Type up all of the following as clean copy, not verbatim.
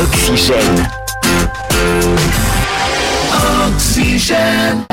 أوكسجين. أوكسجين.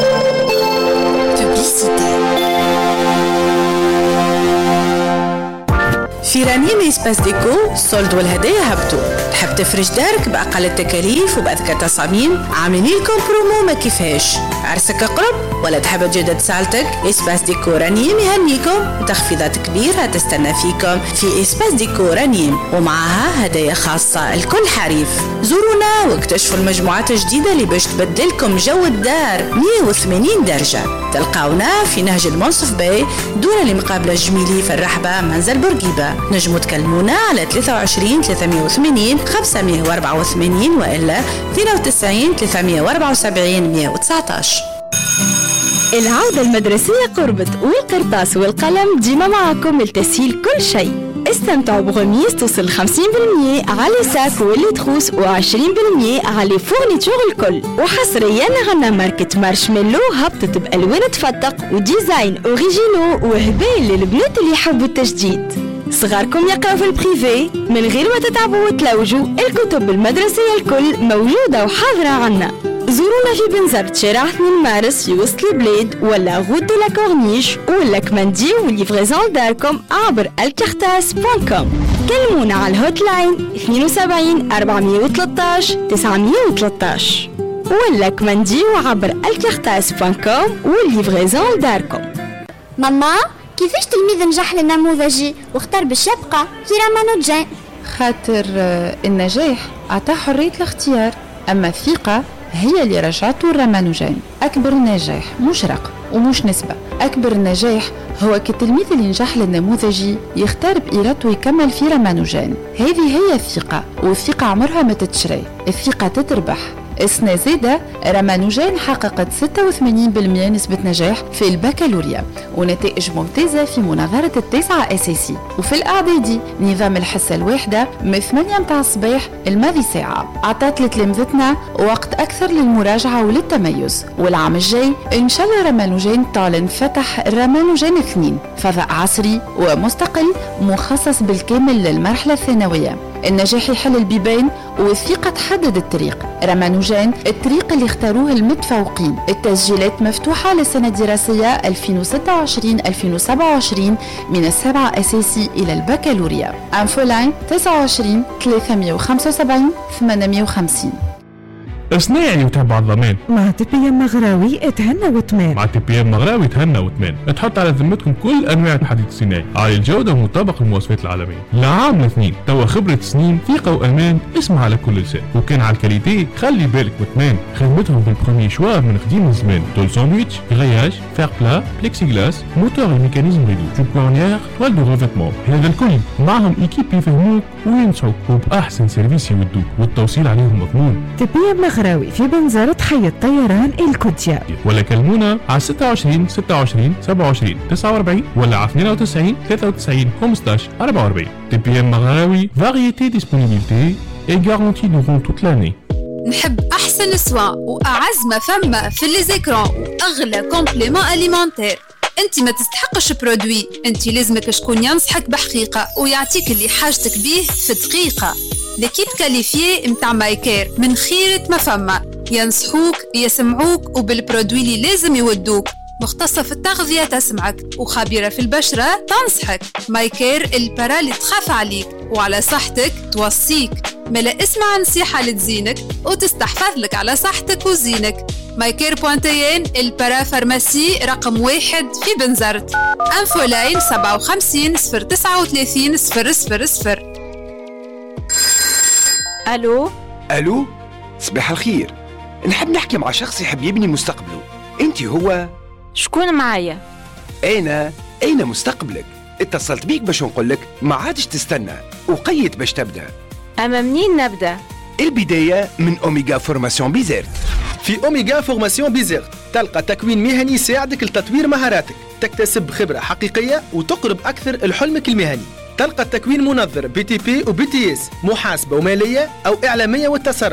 في رنيم إسباس ديكو السولد والهدايا هبطوا. تحب تفرش دارك بأقل التكاليف وبأذكى تصاميم؟ عاملين لكم برومو ما كيفاش. عرسك قرب ولا تحب تجدد سالتك؟ إسباس ديكو رنيم يهنيكم وتخفيضات كبيرة تستنى فيكم في إسباس ديكو رنيم، ومعها هدايا خاصة الكل حريف. زورونا واكتشفوا المجموعات الجديدة اللي باش تبدلكم جو الدار 180 درجة. تلقاونا في نهج المنصف باي دورة اللي مقابلة جميلي في الرحبة منزل بورقيبة. نجموا تكلمونا على 23 380 584 وإلا 92 374 119. العودة المدرسية قربت والقرطاس والقلم ديما معكم لتسهيل كل شيء. استمتعوا بغميس توصل 50% على ساك واللي تخوص و20% على فورنيتور الكل. وحصريا غنى ماركة مارشميلو هبطت بألوان تفتق وديزاين أوريجينو وهبال للبنات اللي يحبوا التجديد. صغاركم يقراوا في البريفي من غير ما تتعبوا وتلوجوا، الكتب المدرسية الكل موجودة وحاضرة عنا. زورونا في بنزرت شارع 2 مارس في وسط البلاد ولا غود دو لا كورنيش ولا كمانديو وليفريزون داركم عبر الكارتاس.com. كلمونا على الهوت لاين 72 413 913 ولا كمانديو عبر الكارتاس.com وليفريزون داركم. ماما كيفاش تلميذ نجح للنموذجي واختار باش يبقى في رامانوجان؟ خاطر النجاح عطاه حرية الاختيار، أما الثقة هي اللي رجعته الرامانوجان. أكبر نجاح مش رقم ومش نسبة، أكبر النجاح هو كالتلميذ اللي نجح للنموذجي يختار بإرادته ويكمل في رامانوجان. هذه هي الثقة، والثقة عمرها ما تتشري، الثقة تتربح. السنة زادة رامانوجان حققت 86% نسبة نجاح في البكالوريا ونتائج ممتازة في مناظرة التاسعة أساسي. وفي الإعدادي نظام الحصة الواحدة من 8 متاع الصباح الماضي ساعة عطات لتلامذتنا وقت أكثر للمراجعة وللتميز. والعام الجاي إن شاء الله رامانوجان تعلن فتح رامانوجان 2 فضاء عصري ومستقل مخصص بالكامل للمرحلة الثانوية. النجاح يحل البيبان والثقة تحدد الطريق. رامانوجان الطريق اللي اختاروه المتفوقين. التسجيلات مفتوحة للسنة الدراسية 2026-2027 من السابعة أساسي إلى البكالوريا. أنفولاين 29 375 850. اسنا يعني وتابع الضمان مع تبيام مغراوي اتهنى وتمان. مع تبيام مغراوي تهنى وتمان. تحط على ذمتكم كل انواع الحديد الصناعي عالي الجوده ومطابق للمواصفات العالميه. لعام الاثنين توا خبره سنين ثقه وامان. اسمع على كل لسان. وكان على الكاليتي خلي بالك وتمان. خدمتهم بالبرومي شوا من قديم الزمان. طول ساندويتش غياج فير بلا بليكسي غلاس موتور الميكانيزم ريدو جوب كورنيير توال دو ريفيتمون. هذا الكل معهم ايكيب يفهموك وينصحوك وباحسن سيرفيس يودوك والتوصيل عليهم مضمون. تبيام مغراوي في بنزرة حي الطيران الكوتيا. ولا كلمونا على 26 26 27 49 ولا على 92 93 15 44. TPM مغراوي فاريتي ديسبونيبيلتي et garantie durant toute l'année. نحب أحسن سوا وأعز ما فما في لي زيكران وأغلى كومبليمون أليمونتير. انت ما تستحقش برودوي، انت لازمك شكون ينصحك بحقيقة ويعطيك اللي حاجتك بيه في دقيقة. ليكيب كاليفيي متاع مايكير من خيرة ما فما، ينصحوك يسمعوك وبالبرودوي اللي لازم يودوك. مختصة في التغذية تسمعك وخبيرة في البشرة تنصحك. مايكير البرا اللي تخاف عليك وعلى صحتك توصيك. ملا اسمع نصيحة لتزينك وتستحفظ لك على صحتك وزينك. مايكير بوانتيين البرا فارماسي رقم 1 في بنزرت. انفولاين 57 039 000. ألو صباح الخير. نحب نحكي مع شخص يحب يبني مستقبله. انت هو شكون معايا؟ أين مستقبلك؟ اتصلت بيك باش نقولك ما عادش تستنى وقيت باش تبدأ. أما منين نبدأ؟ البداية من أوميغا فورماسيون بيزيرت. في أوميغا فورماسيون بيزيرت تلقى تكوين مهني يساعدك لتطوير مهاراتك، تكتسب خبرة حقيقية وتقرب أكثر لحلمك المهني. تلقى التكوين منظر BTP و BTS، محاسبة ومالية أو إعلامية والتصرف.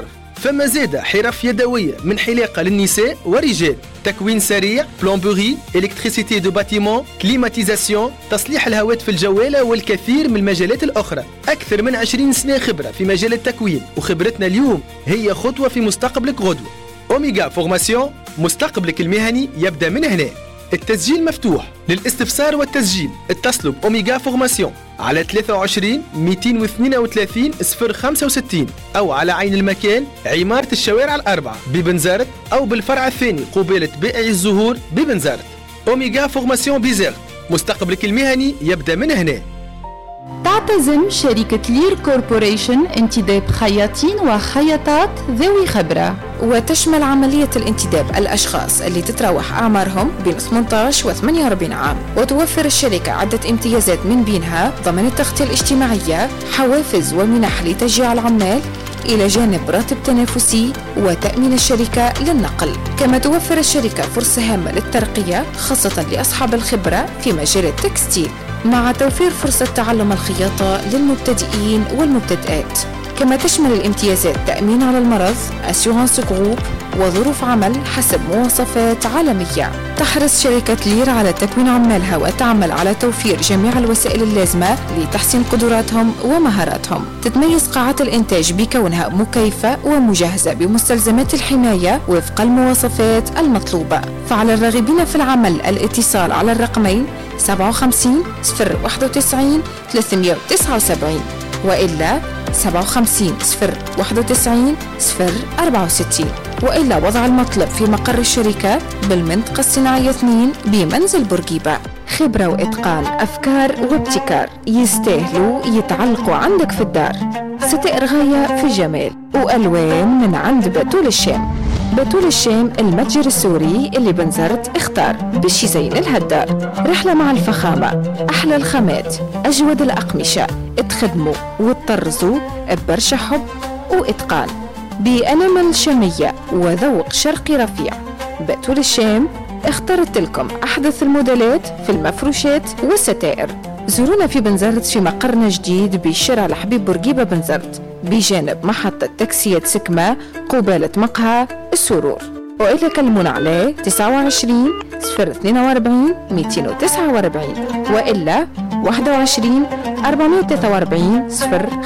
فما زادة حرف يدوية من حلاقة للنساء والرجال، تكوين سريع، بلومبوري، إلكتريسيتي دو باتيمون، كليماتيزاسيون، تصليح الهواتف الجوالة والكثير من المجالات الأخرى. أكثر من 20 سنة خبرة في مجال التكوين، وخبرتنا اليوم هي خطوة في مستقبلك غدوة. أوميغا فورماسيون، مستقبلك المهني يبدأ من هنا. التسجيل مفتوح. للاستفسار والتسجيل اتصلوا بأوميغا فورماسيون على 23 232 065 أو على عين المكان عمارة الشوارع الأربعة ببنزرت، أو بالفرع الثاني قبالة بائع الزهور ببنزرت. أوميغا فورماسيون بيزرت، مستقبلك المهني يبدأ من هنا. تعتزم شركة لير كوربوريشن انتداب خياطين وخياطات ذوي خبرة، وتشمل عملية الانتداب الأشخاص اللي تتراوح أعمارهم بين 18 و 48 عام. وتوفر الشركة عدة امتيازات من بينها ضمن التغطية الاجتماعية، حوافز ومنح لتشجيع العمال، إلى جانب راتب تنافسي وتأمين الشركة للنقل. كما توفر الشركة فرصة هامة للترقية خاصة لأصحاب الخبرة في مجال التكستيل، مع توفير فرصة تعلم الخياطة للمبتدئين والمبتدئات. كما تشمل الامتيازات تأمين على المرض، أسيورانس جروب، وظروف عمل حسب مواصفات عالمية. تحرص شركة لير على تكوين عمالها وتعمل على توفير جميع الوسائل اللازمة لتحسين قدراتهم ومهاراتهم. تتميز قاعات الإنتاج بكونها مكيفة ومجهزة بمستلزمات الحماية وفق المواصفات المطلوبة. فعلى الراغبين في العمل الاتصال على الرقمين 57 091 379 وإلا 57 091 064، وإلا وضع المطلب في مقر الشركة بالمنطقة الصناعية 2 بمنزل بورقيبة. خبرة وإتقان، أفكار وابتكار يستاهلوا يتعلقوا عندك في الدار. ستائر غاية في الجمال وألوان من عند بتول الشام. بتول الشام المتجر السوري اللي بنزرت اختار باش يزين لها الدار. رحلة مع الفخامة، أحلى الخامات، أجود الأقمشة، تخدموا وتطرزوا ببرشا حب وإتقان بأنامل شامية وذوق شرقي رفيع. بتول الشام اخترت لكم أحدث الموديلات في المفروشات والستائر. زورونا في بنزرت في مقرنا جديد بشارع الحبيب بورقيبة بنزرت بجانب محطة تاكسيات سكمة قبالة مقهى السرور. وإلا كلمونا عليه 29 042 249 وإلا 21 443 0